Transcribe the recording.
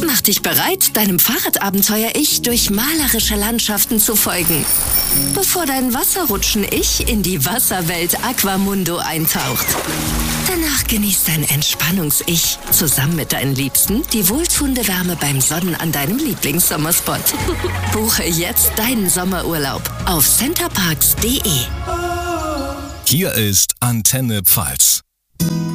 Mach dich bereit, deinem Fahrradabenteuer-Ich durch malerische Landschaften zu folgen, bevor dein Wasserrutschen-Ich in die Wasserwelt Aquamundo eintaucht. Danach genießt dein Entspannungs-Ich zusammen mit deinen Liebsten die wohltuende Wärme beim Sonnen an deinem Lieblingssommerspot. Buche jetzt deinen Sommerurlaub auf centerparks.de. Hier ist Antenne Pfalz.